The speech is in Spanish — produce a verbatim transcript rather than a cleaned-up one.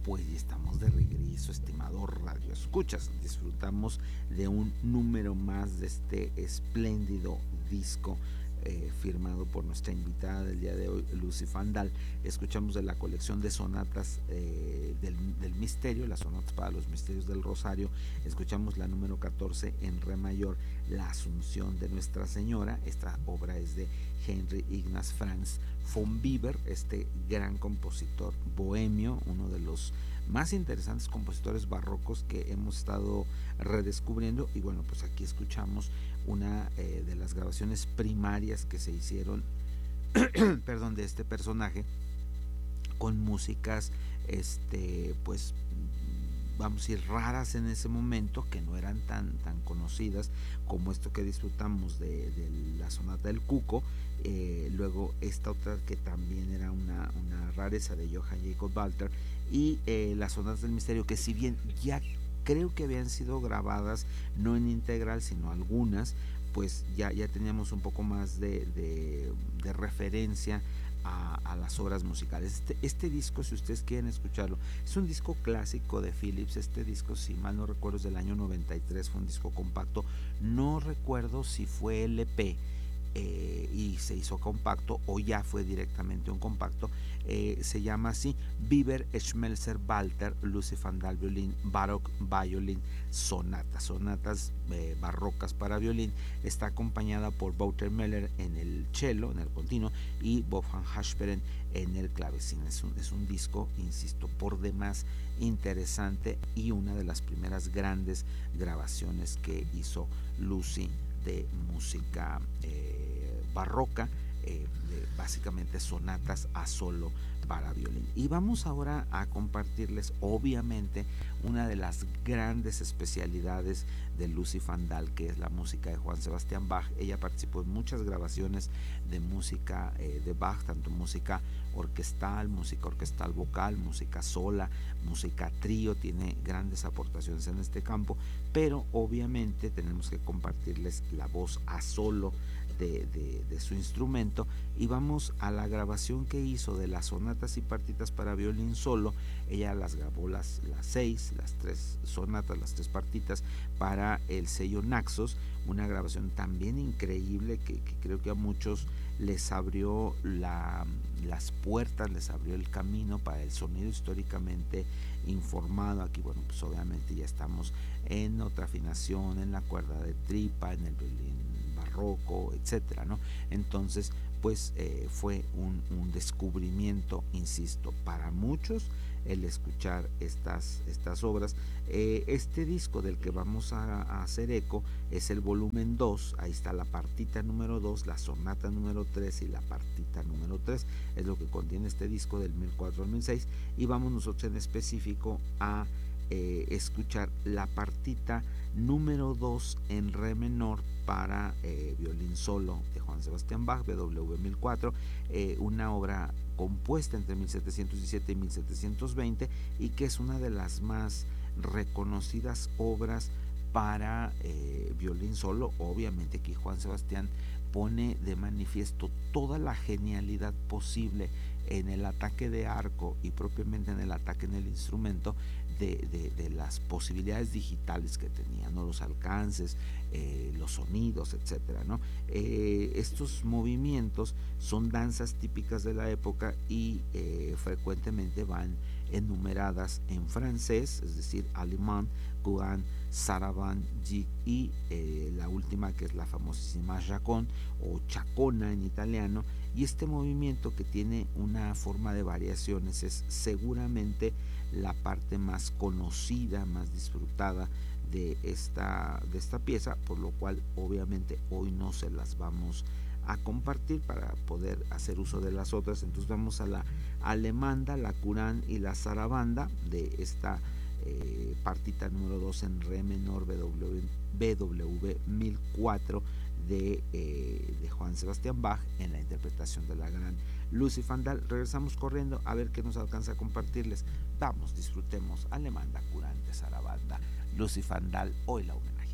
Pues ya estamos de regreso, estimado Radio Escuchas. Disfrutamos de un número más de este espléndido disco eh, firmado por nuestra invitada del día de hoy, Lucy Fandal. Escuchamos de la colección de sonatas eh, del, del misterio, las sonatas para los misterios del Rosario. Escuchamos la número catorce en re mayor, La Asunción de Nuestra Señora. Esta obra es de Henry Ignaz Franz von Bieber, este gran compositor bohemio, uno de los más interesantes compositores barrocos que hemos estado redescubriendo. Y bueno, pues aquí escuchamos una eh, de las grabaciones primarias que se hicieron perdón, de este personaje, con músicas este pues vamos a decir raras en ese momento, que no eran tan, tan conocidas como esto que disfrutamos de, de la sonata del Cuco. Eh, luego esta otra que también era una, una rareza de Johann Jacob Walter, y eh, las sonatas del misterio, que si bien ya creo que habían sido grabadas no en integral sino algunas, pues ya, ya teníamos un poco más de, de, de referencia a, a las obras musicales. Este, este disco, si ustedes quieren escucharlo, es un disco clásico de Philips. Este disco, si mal no recuerdo, es del año noventa y tres, fue un disco compacto. No recuerdo si fue L P eh, y se hizo compacto o ya fue directamente un compacto. Eh, se llama así: Bieber Schmelzer Walter Lucy Fandal Violin Baroque Violin Sonata, sonatas eh, barrocas para violín. Está acompañada por Wouter Müller en el cello, en el continuo, y Bob van Hasperen en el clavecín. Es un, es un disco, insisto, por demás interesante, y una de las primeras grandes grabaciones que hizo Lucy de música eh, barroca, eh, de básicamente sonatas a solo para violín. Y vamos ahora a compartirles, obviamente, una de las grandes especialidades de Lucy Fandal, que es la música de Juan Sebastián Bach. Ella participó en muchas grabaciones de música eh, de Bach, tanto música orquestal, música orquestal vocal, música sola, música trío. Tiene grandes aportaciones en este campo, pero obviamente tenemos que compartirles la voz a solo de, de, de su instrumento, y vamos a la grabación que hizo de las sonatas y partitas para violín solo. Ella las grabó las, las seis, las tres sonatas, las tres partitas para el sello Naxos, una grabación también increíble que, que creo que a muchos les abrió la, las puertas, les abrió el camino para el sonido históricamente informado. Aquí, bueno, pues obviamente ya estamos en otra afinación, en la cuerda de tripa, en el violín barroco, etcétera, ¿no? Entonces, pues eh, fue un, un descubrimiento, insisto, para muchos el escuchar estas, estas obras. Eh, este disco del que vamos a, a hacer eco es el volumen dos. Ahí está la partita número dos, la sonata número tres y la partita número tres. Es lo que contiene este disco del mil cuatro al mil seis, y vamos nosotros en específico a eh, escuchar la partita número dos en re menor para eh, violín solo de Juan Sebastián Bach, B W mil cuatro, eh, una obra compuesta entre mil setecientos diecisiete y mil setecientos veinte, y que es una de las más reconocidas obras para eh, violín solo. Obviamente aquí Juan Sebastián pone de manifiesto toda la genialidad posible en el ataque de arco y propiamente en el ataque en el instrumento de, de, de las posibilidades digitales que tenía, ¿no? Los alcances, eh, los sonidos, etcétera, ¿no? Eh, estos movimientos son danzas típicas de la época y eh, frecuentemente van enumeradas en francés, es decir, alemán, Couan, Saraband, Jig, y eh, la última, que es la famosísima Chacón o Chacona en italiano. Y este movimiento, que tiene una forma de variaciones, es seguramente la parte más conocida, más disfrutada de esta, de esta pieza, por lo cual obviamente hoy no se las vamos a compartir para poder hacer uso de las otras. Entonces vamos a la alemanda, la Couran y la Sarabanda de esta eh, partita número dos en re menor, B W mil cuatro de, eh, de Juan Sebastián Bach, en la interpretación de la gran Lucy Fandal. Regresamos corriendo a ver qué nos alcanza a compartirles. Vamos, disfrutemos alemanda, Couran de Sarabanda, Lucy Fandal, hoy la homenaje.